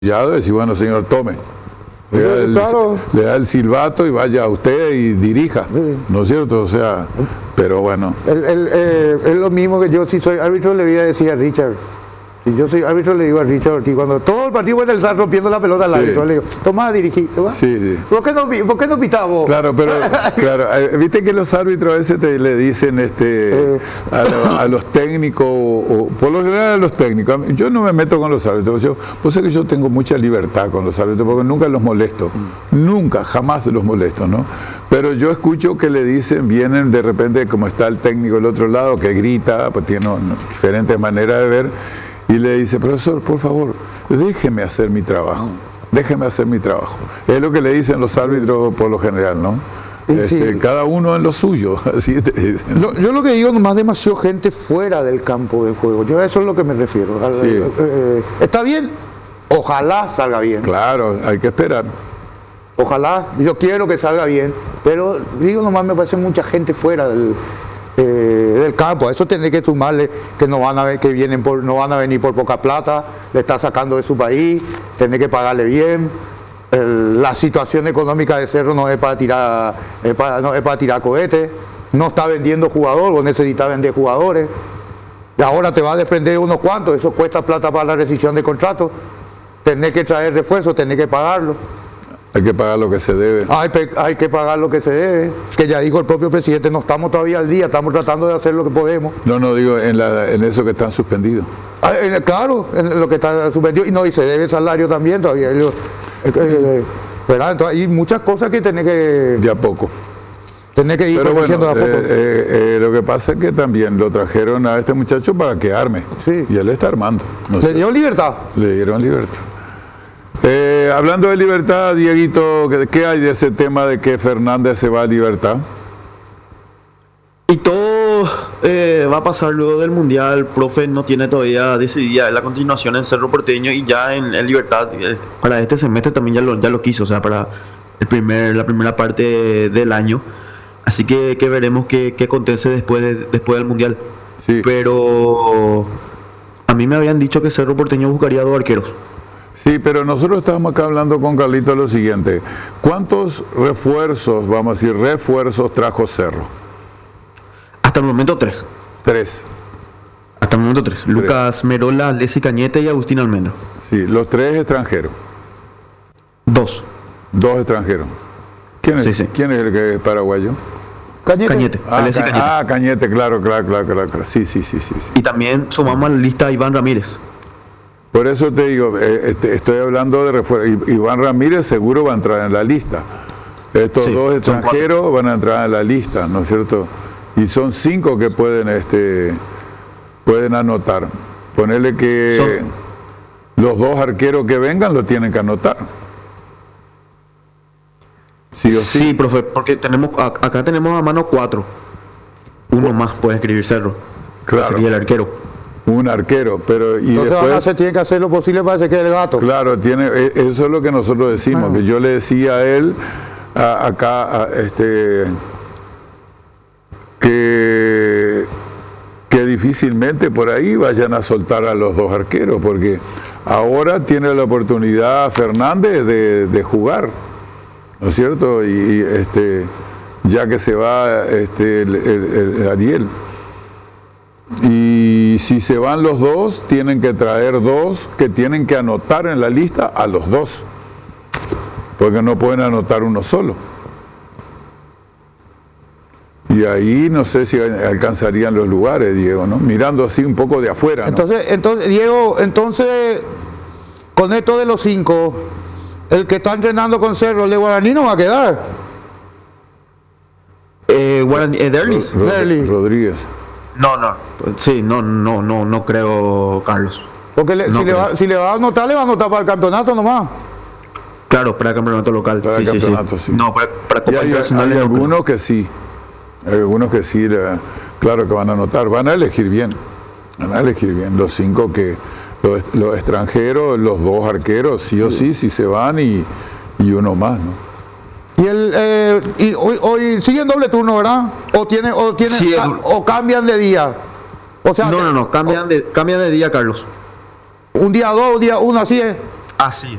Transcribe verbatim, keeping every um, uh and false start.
Ya decir, bueno, señor, tome. Le da, el, Claro. le da el silbato y vaya usted y dirija, Sí. ¿no es cierto? O sea, pero bueno. El, el, eh, es lo mismo que yo, si soy árbitro, le voy a decir a Richard. Si yo soy árbitro, le digo a Richard Ortiz, cuando todo el partido puede estar rompiendo la pelota al Sí. árbitro, le digo, toma, dirigí, toma. Sí, sí. ¿Por qué no, pi- por qué no pitás vos? Claro, pero claro, eh, viste que los árbitros a veces te, le dicen este Eh. a, lo- a los técnicos, o, o por lo general a los técnicos. A mí- Yo no me meto con los árbitros. Yo, pues sé que yo tengo mucha libertad con los árbitros porque nunca los molesto, nunca, jamás los molesto, ¿no? Pero yo escucho que le dicen, vienen de repente, como está el técnico del otro lado, que grita, pues tiene una- diferentes maneras de ver, y le dice, profesor, por favor, déjeme hacer mi trabajo. Déjeme hacer mi trabajo. Es lo que le dicen los árbitros por lo general, ¿no? Y Este, sí. Cada uno en lo suyo. Así te dicen. Lo- yo lo que digo, nomás demasiado gente fuera del campo de juego. Yo a eso es lo que me refiero. Al- Sí. eh, eh, ¿Está bien? Ojalá salga bien. Claro, hay que esperar. Ojalá, yo quiero que salga bien, pero digo nomás me parece mucha gente fuera del, eh, del campo. A eso tendré que sumarle que no van a ver, que vienen por, no van a venir por poca plata, le está sacando de su país, tendré que pagarle bien. El- la situación económica de Cerro no es para tirar, es para, no es para tirar cohetes, no está vendiendo jugadores, vos necesitas vender jugadores. Y ahora te va a desprender unos cuantos, eso cuesta plata para la rescisión de contrato. Tenés que traer refuerzos, tenés que pagarlo. Hay que pagar lo que se debe. Hay, pe- hay que pagar lo que se debe, que ya dijo el propio presidente, no estamos todavía al día, estamos tratando de hacer lo que podemos. No, no digo en, la, en eso que están suspendidos. Ah, eh, claro, en lo que está suspendido, y no, y se debe salario también todavía. Ellos, eh, eh, ¿verdad? Entonces hay muchas cosas que tenés que, De a poco. tenés que ir Pero bueno, corrigiendo de a poco. eh, eh, eh, lo que pasa es que también lo trajeron a este muchacho para que arme. Sí. Y él está armando. ¿no Le sé. dio libertad. Le dieron libertad. Eh, hablando de libertad, Dieguito, ¿qué, qué hay de ese tema de que Fernández se va a libertad? Y todo eh, va a pasar luego del Mundial. Profe no tiene todavía decidida la continuación en Cerro Porteño y ya en, en Libertad. eh, Para este semestre también ya lo, ya lo quiso, o sea, para el primer, la primera parte del año. Así que, que veremos qué, qué acontece después, de- después del Mundial. Sí. Pero a mí me habían dicho que Cerro Porteño buscaría dos arqueros. Sí, pero nosotros estábamos acá hablando con Carlito lo siguiente. ¿Cuántos refuerzos, vamos a decir, refuerzos trajo Cerro? Hasta el momento tres. Tres. Hasta el momento tres. Lucas Merola, Leslie Cañete y Agustín Almendra. Sí, los tres extranjeros. Dos. Dos extranjeros. ¿Quién es, Sí, sí. ¿quién es el que es paraguayo? Cañete. Cañete. Ah, Alessi Ca- Cañete. ah, Cañete, claro, claro, claro, claro, claro. Sí, sí, sí, sí, sí. Y también sumamos a la lista a Iván Ramírez. Por eso te digo, eh, este, estoy hablando de refuerzo. I- Iván Ramírez seguro va a entrar en la lista. Estos Sí, dos son extranjeros van a entrar en la lista, ¿no es cierto? Y son cinco que pueden, este, pueden anotar. Ponerle que los dos arqueros que vengan lo tienen que anotar. Sí o sí. Sí, profe, porque tenemos a- acá tenemos a mano cuatro. Uno más puede escribir Cerro. Claro. Sería el arquero. Un arquero, pero y Entonces van a después, hacer, tienen que hacer lo posible para que se quede el gato. claro, tiene, e- eso es lo que nosotros decimos, Ah. que yo le decía a él a- acá, a, este, que, que difícilmente por ahí vayan a soltar a los dos arqueros, porque ahora tiene la oportunidad Fernández de, de jugar, ¿no es cierto? Y, y, este, ya que se va este, el, el- el Ariel. Y si se van los dos, tienen que traer dos que tienen que anotar en la lista a los dos, porque no pueden anotar uno solo. Y ahí no sé si alcanzarían los lugares, Diego, ¿no? Mirando así un poco de afuera, ¿no? Entonces, entonces, Diego, entonces, con esto de los cinco, el que está entrenando con Cerro, el de Guaraní no va a quedar. Eh, Guarani- eh, Derlis. Rod- Derlis. Rodríguez. No, no. Sí, no, no, no, no creo, Carlos. Porque le- No si, le va, creo. si le va a anotar, le va a anotar para el campeonato nomás. Claro, para el campeonato local. Para sí, el sí, sí. campeonato, sí. No, para, para Y Copa hay, Internacional. hay no creo. algunos que sí, hay algunos que sí, le- claro que van a anotar, van a elegir bien, van a elegir bien, los cinco que, los, los extranjeros, los dos arqueros, sí o sí, sí se van y, y uno más, ¿no? Y, el, eh, y hoy, hoy siguen doble turno, ¿verdad? O tiene, o tiene, Sí, ca- es- o cambian de día. O sea, No, no, no. Cambian de, cambian de día, Carlos. un día dos, un día uno, así es. Así,